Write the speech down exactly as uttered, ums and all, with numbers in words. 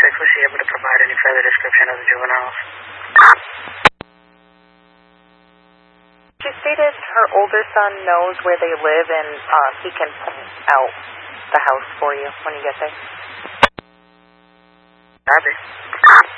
six. Was she able to provide any further description of the juveniles? She stated her older son knows where they live and uh, he can point out the house for you when you get there. Copy.